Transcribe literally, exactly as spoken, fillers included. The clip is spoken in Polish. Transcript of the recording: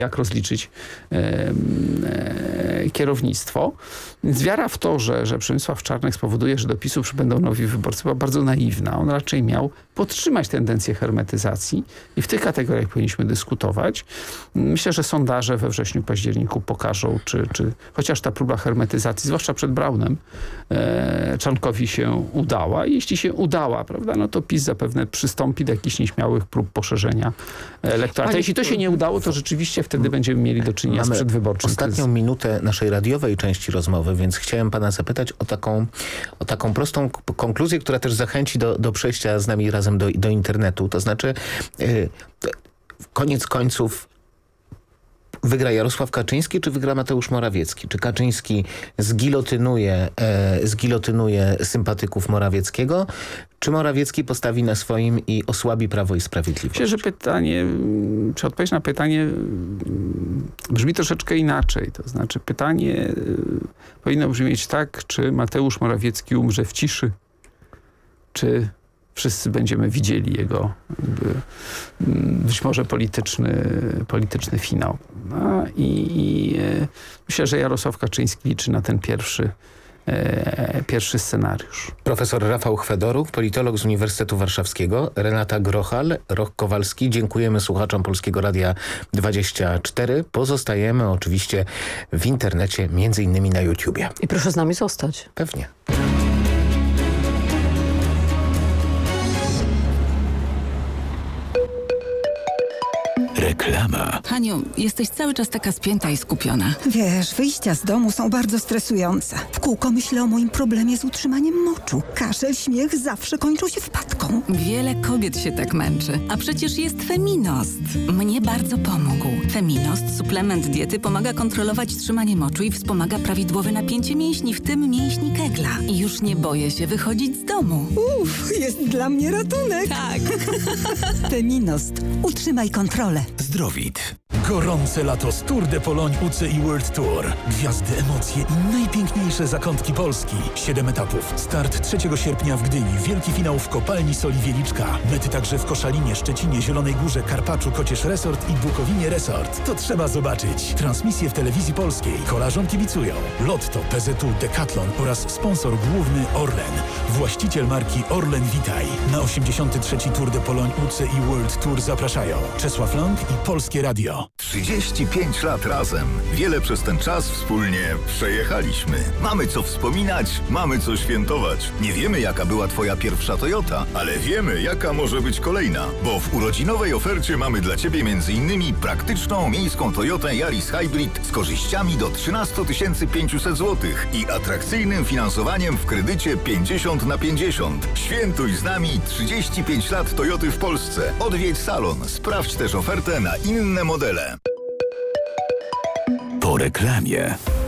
jak rozliczyć e, e, kierownictwo. Więc wiara w to, że, że Przemysław Czarnek spowoduje, że do PiSu przybędą nowi wyborcy, była bardzo naiwna. On raczej miał podtrzymać tendencję hermetyzacji i w tych kategoriach powinniśmy dyskutować. Myślę, że sondaże we wrześniu, październiku pokażą, czy, czy chociaż ta próba hermetyzacji, zwłaszcza przed Braunem, e, Czarnkowi się udała. I jeśli się udała, prawda, no to PiS zapewne przystąpi do jakichś nieśmiałych prób poszerzenia elektoratu. A jeśli to się nie udało, to rzeczywiście wtedy będziemy mieli do czynienia Mamy z przedwyborczym ostatnią kryzysem. minutę naszej radiowej części rozmowy, więc chciałem pana zapytać o taką, o taką prostą k- konkluzję, która też zachęci do, do przejścia z nami razem do, do internetu. To znaczy, yy, koniec końców wygra Jarosław Kaczyński, czy wygra Mateusz Morawiecki? Czy Kaczyński zgilotynuje, e, zgilotynuje sympatyków Morawieckiego, czy Morawiecki postawi na swoim i osłabi Prawo i Sprawiedliwość? Myślę, że pytanie, czy odpowiedź na pytanie brzmi troszeczkę inaczej. To znaczy pytanie powinno brzmieć tak, czy Mateusz Morawiecki umrze w ciszy, czy wszyscy będziemy widzieli jego jakby, być może polityczny, polityczny finał. No i, i myślę, że Jarosław Kaczyński liczy na ten pierwszy, e, pierwszy scenariusz. Profesor Rafał Chwedoruk, politolog z Uniwersytetu Warszawskiego, Renata Grochal, Roch Kowalski. Dziękujemy słuchaczom Polskiego Radia dwadzieścia cztery. Pozostajemy oczywiście w internecie, między innymi na YouTubie. I proszę z nami zostać. Pewnie. Reklama. Haniu, jesteś cały czas taka spięta i skupiona. Wiesz, wyjścia z domu są bardzo stresujące. W kółko myślę o moim problemie z utrzymaniem moczu. Kaszel, śmiech zawsze kończą się wpadką. Wiele kobiet się tak męczy, a przecież jest Feminost. Mnie bardzo pomógł. Feminost, suplement diety, pomaga kontrolować trzymanie moczu i wspomaga prawidłowe napięcie mięśni, w tym mięśni kegla. I już nie boję się wychodzić z domu. Uff, jest dla mnie ratunek. Tak. Feminost. Utrzymaj kontrolę. Zdrowit. Gorące lato z Tour de Pologne U C I World Tour. Gwiazdy, emocje i najpiękniejsze zakątki Polski. Siedem etapów. Start trzeciego sierpnia w Gdyni. Wielki finał w Kopalni Soli Wieliczka. Mety także w Koszalinie, Szczecinie, Zielonej Górze, Karpaczu, Kocież Resort i Bukowinie Resort. To trzeba zobaczyć. Transmisje w telewizji polskiej. Kolarzom kibicują Lotto, P Z U, Decathlon oraz sponsor główny Orlen. Właściciel marki Orlen Witaj. Na osiemdziesiąty trzeci Tour de Pologne U C I World Tour zapraszają Czesław Lang i Polskie Radio. trzydzieści pięć lat razem. Wiele przez ten czas wspólnie przejechaliśmy. Mamy co wspominać, mamy co świętować. Nie wiemy, jaka była twoja pierwsza Toyota, ale wiemy, jaka może być kolejna. Bo w urodzinowej ofercie mamy dla ciebie między innymi praktyczną miejską Toyotę Yaris Hybrid z korzyściami do trzynaście tysięcy pięćset złotych i atrakcyjnym finansowaniem w kredycie pięćdziesiąt na pięćdziesiąt. Świętuj z nami trzydzieści pięć lat Toyoty w Polsce. Odwiedź salon, sprawdź też ofertę na inne modele. Po reklamie.